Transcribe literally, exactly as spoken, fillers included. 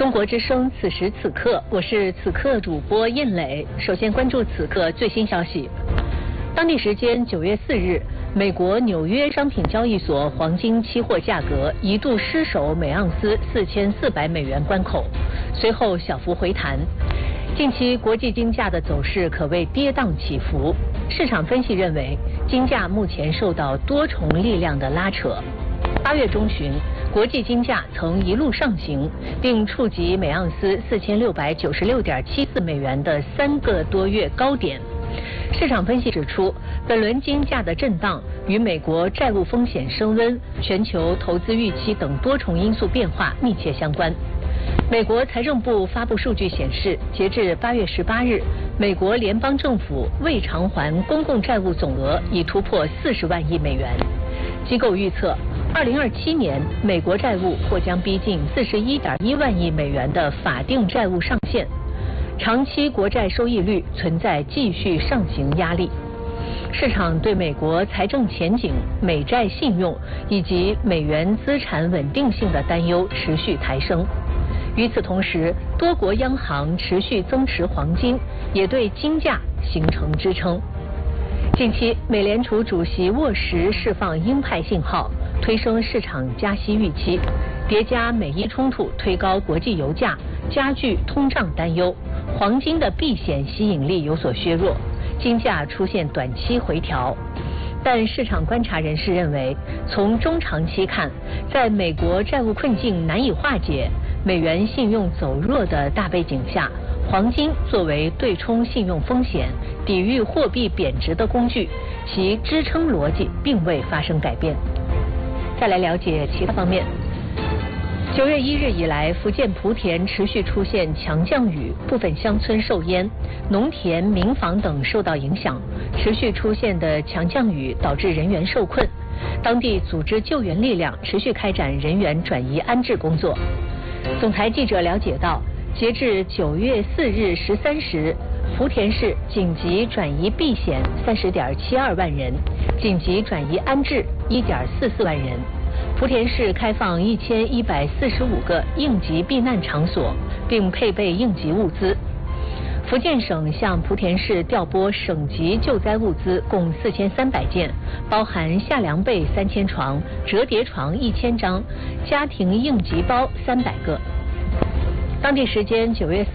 中国之声，此时此刻，我是此刻主播燕磊。首先关注此刻最新消息。当地时间九月四日，美国纽约商品交易所黄金期货价格一度失守每盎司四千四百美元关口，随后小幅回弹。近期国际金价的走势可谓跌宕起伏，市场分析认为，金价目前受到多重力量的拉扯。八月中旬，国际金价曾一路上行，并触及每盎司四千六百九十六点七四美元的三个多月高点。市场分析指出，本轮金价的震荡与美国债务风险升温、全球投资预期等多重因素变化密切相关。美国财政部发布数据显示，截至八月十八日，美国联邦政府未偿还公共债务总额已突破四十万亿美元。机构预测，二零二七年美国债务或将逼近四十一点一万亿美元的法定债务上限，长期国债收益率存在继续上行压力。市场对美国财政前景、美债信用以及美元资产稳定性的担忧持续抬升。与此同时，多国央行持续增持黄金，也对金价形成支撑。近期，美联储主席沃什释放鹰派信号，推升市场加息预期，叠加美伊冲突推高国际油价，加剧通胀担忧，黄金的避险吸引力有所削弱，金价出现短期回调。但市场观察人士认为，从中长期看，在美国债务困境难以化解、美元信用走弱的大背景下，黄金作为对冲信用风险、抵御货币贬值的工具，其支撑逻辑并未发生改变。再来了解其他方面。九月一日以来，福建莆田持续出现强降雨，部分乡村受淹，农田、民房等受到影响。持续出现的强降雨导致人员受困，当地组织救援力量持续开展人员转移安置工作。总台记者了解到，截至九月四日十三时，莆田市紧急转移避险三十点七二万人，紧急转移安置一点四四万人。莆田市开放一千一百四十五个应急避难场所，并配备应急物资。福建省向莆田市调拨省级救灾物资共四千三百件，包含夏凉被三千床、折叠床一千张、家庭应急包三百个。当地时间九月